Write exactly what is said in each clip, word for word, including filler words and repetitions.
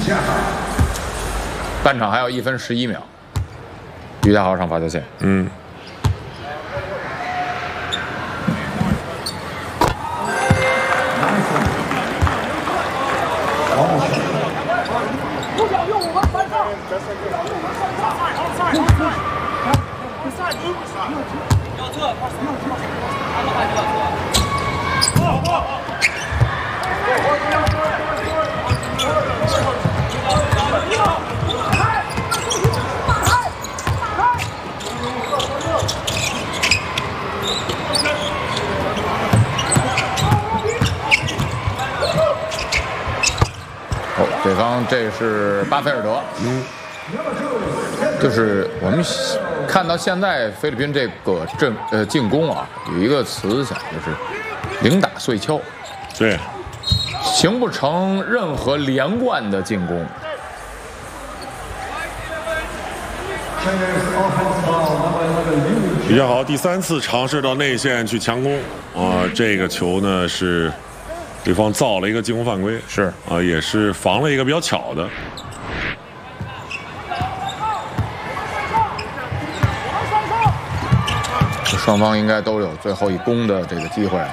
半场还有一分十一秒，于家豪上罚球线。 嗯。 哦，对方这是巴菲尔德。嗯。 就是我们看到现在菲律宾这个阵呃进攻啊，有一个词讲就是零打碎敲， 对， 形不成任何连贯的进攻。 比较好，第三次尝试到内线去强攻啊，这个球呢是对方造了一个进攻犯规， 是啊，也是防了一个比较巧的。 双方应该都有最后一攻的这个机会。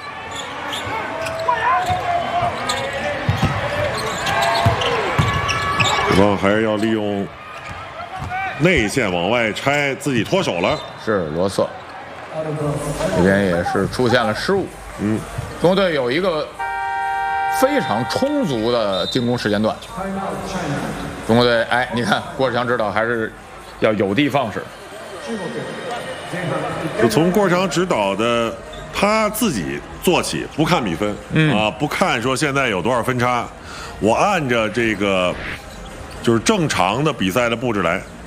对方还是要利用内线往外拆，自己脱手了。 是罗瑟，这边也是出现了失误。嗯，中国队有一个非常充足的进攻时间段。中国队，哎，你看郭士强指导还是要有的放矢。 就从郭士强指导的他自己做起，不看比分，嗯啊，不看说现在有多少分差，我按着这个就是正常的比赛的布置来，